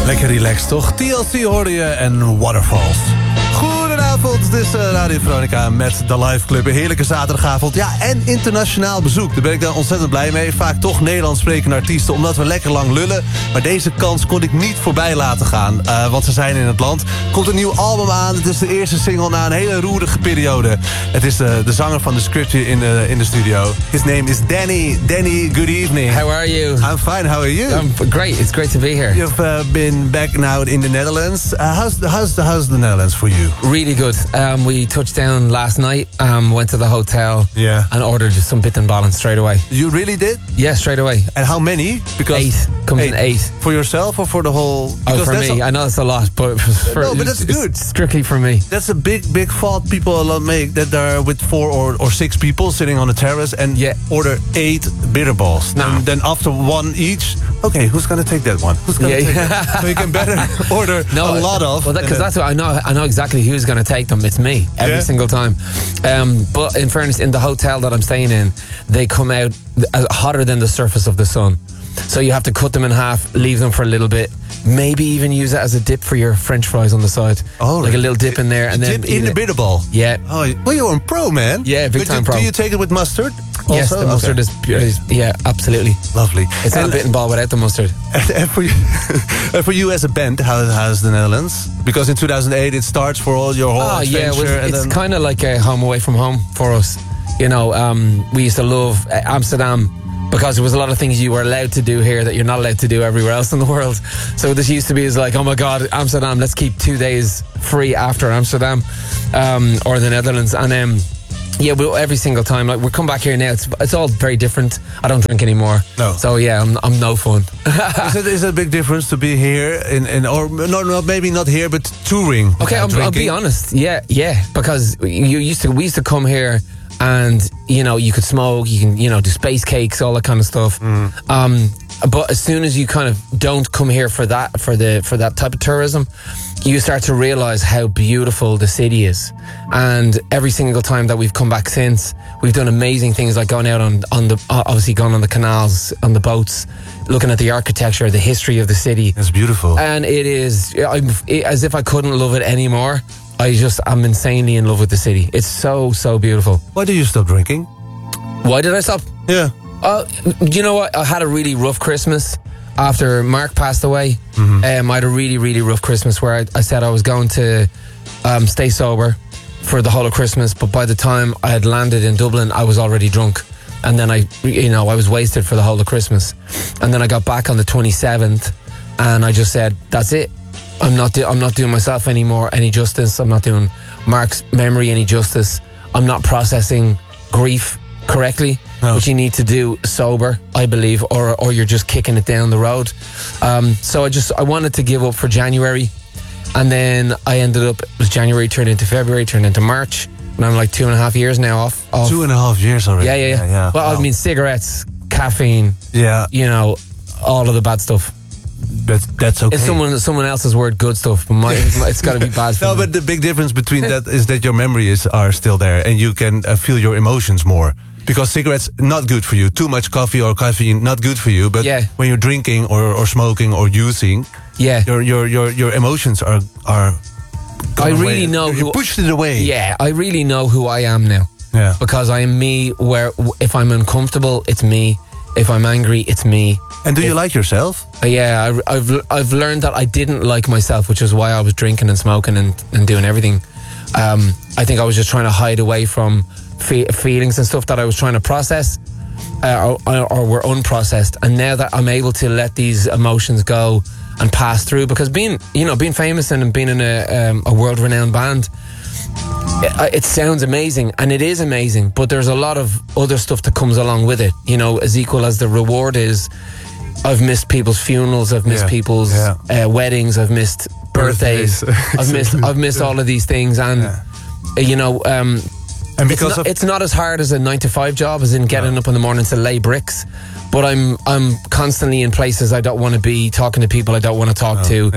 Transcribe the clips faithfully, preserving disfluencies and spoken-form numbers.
Lekker relaxed, toch? T L C hoorde je en Waterfalls. Goedenavond, het is uh, Radio Veronica met de Live Club. Een heerlijke zaterdagavond. Ja, en internationaal bezoek. Daar ben ik dan ontzettend blij mee. Vaak toch Nederlands sprekende artiesten, omdat we lekker lang lullen. Maar deze kans kon ik niet voorbij laten gaan. Uh, want ze zijn in het land. Komt een nieuw album aan. Het is de eerste single na een hele roerige periode. Het is de, de zanger van The Script hier in de, in de studio. His name is Danny. Danny, good evening. How are you? I'm fine, how are you? I'm great, it's great to be here. You've uh, been back now in the Netherlands. Uh, how's, the, how's, the, how's the Netherlands for you? Really good. Um, we touched down last night, um, went to the hotel yeah. and ordered some bit and balance straight away. You really did? Yeah, straight away. And how many? Because eight. Comes eight. in eight. For yourself or for the whole... Oh, for me. A, I know it's a lot, but... For, no, but that's good. Strictly for me. That's a big, big fault people a lot make, that they're with four or, or six people sitting on a terrace and yeah. order eight bitter balls. No. And then after one each, okay, who's going to take that one? Who's going to yeah, take yeah. that? So you can better order no, a lot of. Well, because that, that's what I know. I know exactly who's going to take them. It's me every yeah. single time. Um, but in fairness, in the hotel that I'm staying in, they come out hotter than the surface of the sun. So you have to cut them in half, leave them for a little bit, maybe even use it as a dip for your French fries on the side. Oh, like a little dip in there, and dip then in the bitter ball. Yeah. Oh, well, you're a pro, man. Yeah, big but time do, pro. Do you take it with mustard? Also? Yes, the mustard okay. is, is yeah, absolutely lovely. It's and not a bit and ball without the mustard. And, and for you, and for you as a band, how how's the Netherlands? Because in two thousand eight it starts for all your whole oh, adventure. Yeah, well, and it's then... kind of like a home away from home for us. You know, um, we used to love Amsterdam because there was a lot of things you were allowed to do here that you're not allowed to do everywhere else in the world. So this used to be is like, oh my God, Amsterdam, let's keep two days free after Amsterdam, um, or the Netherlands. And um, yeah, we, every single time, like we come back here now, it's it's all very different. I don't drink anymore. No. So yeah, I'm I'm no fun. is, it, is it a big difference to be here in, in or no, no, maybe not here, but touring? Okay, I'll, I'll be honest. Yeah, yeah, because you used to we used to come here. And you know, you could smoke, you can, you know, do space cakes, all that kind of stuff. Mm. Um, but as soon as you kind of don't come here for that, for the for that type of tourism, you start to realize how beautiful the city is. And every single time that we've come back since, we've done amazing things like going out on on the obviously gone on the canals, on the boats, looking at the architecture, the history of the city. It's beautiful, and it is. I'm it, as if I couldn't love it anymore. I just, I'm insanely in love with the city. It's so, so beautiful. Why did you stop drinking? Why did I stop? Yeah. Uh, you know what? I had a really rough Christmas after Mark passed away. Mm-hmm. Um, I had a really, really rough Christmas where I, I said I was going to um, stay sober for the whole of Christmas. But by the time I had landed in Dublin, I was already drunk. And then I, you know, I was wasted for the whole of Christmas. And then I got back on the twenty-seventh and I just said, that's it. I'm not do- I'm not doing myself anymore any justice. I'm not doing Mark's memory any justice. I'm not processing grief correctly, no. which you need to do sober, I believe, or or you're just kicking it down the road. Um, so I just I wanted to give up for January, and then I ended up it was January turned into February, turned into March, and I'm like two and a half years now off. off. Two and a half years already. Yeah, yeah, yeah. yeah, yeah. Well, wow. I mean cigarettes, caffeine. Yeah. You know, all of the bad stuff. But that's okay. It's someone someone else's word, good stuff. But my, it's got to be bad. For no, me. but the big difference between that is that your memories are still there, and you can uh, feel your emotions more. Because cigarettes not good for you. Too much coffee or caffeine not good for you. But yeah. when you're drinking or, or smoking or using, yeah, your your your your emotions are are. I really away. know you who pushed it away. Yeah, I really know who I am now. Yeah, because I am me. Where if I'm uncomfortable, it's me. If I'm angry, it's me. And do if, you like yourself? Uh, yeah, I, I've I've learned that I didn't like myself, which is why I was drinking and smoking and, and doing everything. Um, I think I was just trying to hide away from fe- feelings and stuff that I was trying to process, uh, or, or were unprocessed. And now that I'm able to let these emotions go and pass through, because being you know being famous and being in a um, a world renowned band. It, it sounds amazing, and it is amazing, but there's a lot of other stuff that comes along with it, you know, as equal as the reward is. I've missed people's funerals, I've missed yeah. people's yeah. Uh, weddings, I've missed birthdays, birthdays. I've missed I've missed all of these things, and yeah. uh, you know, um, and because it's not, of it's not as hard as a nine to five job, as in getting no. up in the morning to lay bricks. But I'm I'm constantly in places I don't want to be, talking to people I don't want to talk no. to. Yeah.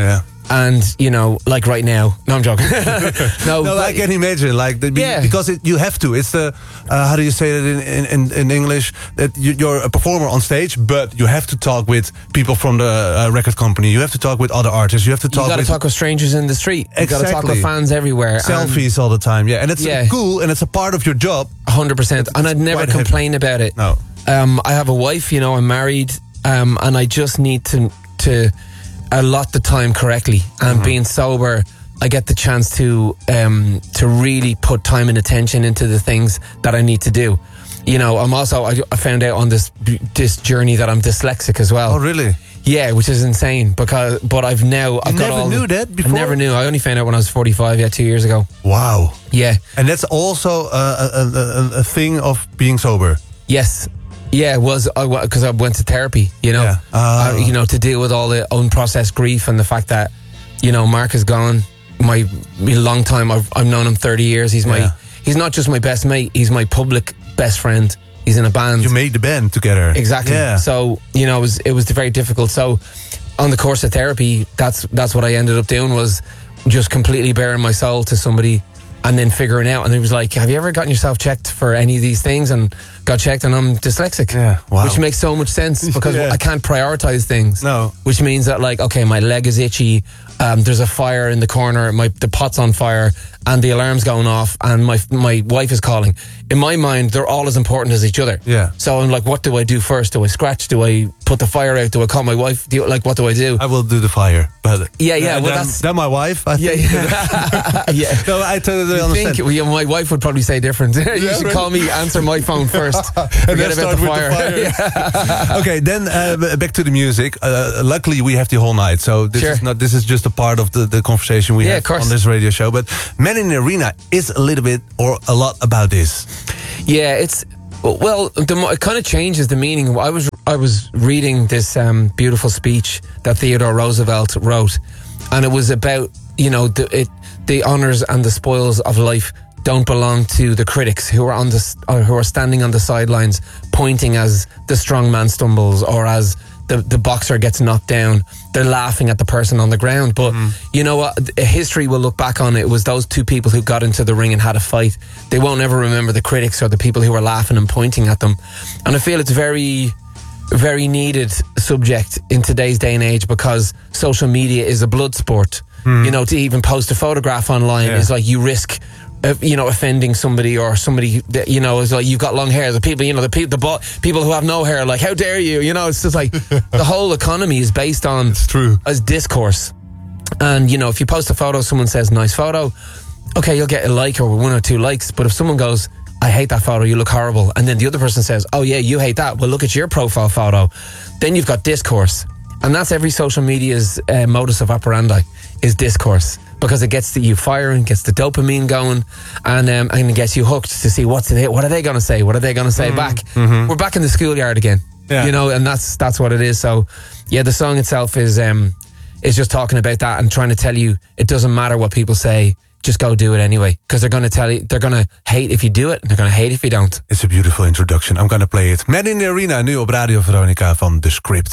And, you know, like right now. No, I'm joking. no, No, but, I can imagine, like, the, Yeah. because it, you have to. It's the, uh, how do you say that in, in, in English? That you, you're a performer on stage, but you have to talk with people from the uh, record company. You have to talk with other artists. You have to you talk got to with talk with strangers in the street. You got to talk Exactly. with fans everywhere. selfies all the time. Yeah, and it's Yeah. cool, and it's a part of your job. one hundred percent. And I'd never quite complain about it. No. Um, I have a wife, you know, I'm married, um, and I just need to to allot the time correctly. And Mm-hmm. being sober, I get the chance to um, to really put time and attention into the things that I need to do. You know, I'm also, I, I found out on this this journey that I'm dyslexic as well. Oh, really? Yeah, which is insane because, but I've now, I've got never all knew the, that before? I never knew. I only found out when I was forty-five, yeah, two years ago. Wow. Yeah. And that's also a, a, a, a thing of being sober. Yes. Yeah, it was because I went to therapy, you know, Yeah. uh, Oh. you know, to deal with all the unprocessed grief and the fact that, you know, Mark is gone. My, my long time, I've, I've known him thirty years. He's my, Yeah. he's not just my best mate. He's my public best friend. He's in a band. You made the band together. Exactly. Yeah. So, you know, it was it was very difficult. So, on the course of therapy, that's that's what I ended up doing was just completely bearing my soul to somebody and then figuring out. And it was like, have you ever gotten yourself checked for any of these things? And got checked, and I'm dyslexic. Yeah, wow. Which makes so much sense because Yeah. I can't prioritize things. No. Which means that, like, okay, my leg is itchy. Um, there's a fire in the corner. My the pot's on fire, and the alarm's going off, and my my wife is calling. In my mind, they're all as important as each other. Yeah. So I'm like, what do I do first? Do I scratch? Do I put the fire out? Do I call my wife? Do you, like, what do I do? I will do the fire. But Yeah, yeah, uh, well, then, that's- then my wife. I yeah, think. yeah, yeah. No, I totally You understand. think, well, yeah, my wife would probably say different. you should really? call me, answer my phone first. and Forget then about start the with fire. the fire. Okay, then uh, b- back to the music. Uh, luckily, we have the whole night, so this Sure. is not. This is just a part of the, the conversation we Yeah, have of course. on this radio show. But Men in the Arena is a little bit or a lot about this. Yeah, it's well, the, mo- it kind of changes the meaning. I was I was reading this um, beautiful speech that Theodore Roosevelt wrote, and it was about, you know, the it, the honors and the spoils of life don't belong to the critics who are on the s- or who are standing on the sidelines, pointing as the strong man stumbles or as the the boxer gets knocked down. They're laughing at the person on the ground. But you know what? History will look back on it. It was those two people who got into the ring and had a fight. They won't ever remember the critics or the people who were laughing and pointing at them. And I feel it's very, very needed subject in today's day and age because social media is a blood sport. You know, to even post a photograph online Yeah. is like you risk, uh, you know, offending somebody or somebody that, you know, is like, you've got long hair. The people, you know, the people, the bo- people who have no hair, like, how dare you? You know, it's just like the whole economy is based on It's true. as discourse. And, you know, if you post a photo, someone says, nice photo, okay, you'll get a like or one or two likes. But if someone goes, I hate that photo, you look horrible, and then the other person says, oh yeah, you hate that, well, look at your profile photo, then you've got discourse. And that's every social media's uh, modus of operandi, is discourse, because it gets the, you firing, gets the dopamine going, and um, and it gets you hooked to see what's it, what are they going to say, what are they going to say back. We're back in the schoolyard again, Yeah. you know, and that's that's what it is. So yeah, the song itself is um is just talking about that and trying to tell you it doesn't matter what people say, just go do it anyway, because they're going to tell you, they're going to hate if you do it and they're going to hate if you don't. It's a beautiful introduction. I'm gonna play it. Men in the Arena, nu op Radio Veronica van The Script.